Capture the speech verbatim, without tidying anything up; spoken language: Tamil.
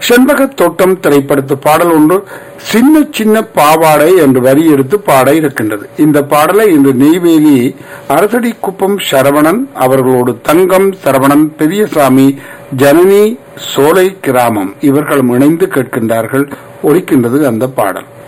செண்பகத் தோட்டம் திரைப்படத்து பாடல் ஒன்று சின்ன சின்ன பாவாடை என்று வரி எடுத்து பாட இருக்கின்றது. இந்த பாடலை இன்று நெய்வேலி அரசடி குப்பம் சரவணன் அவர்களோடு தங்கம் சரவணன் பெரியசாமி ஜனனி சோலை கிராமம் இவர்களும் இணைந்து கேட்கின்றார்கள். ஒலிக்கின்றது அந்த பாடல்.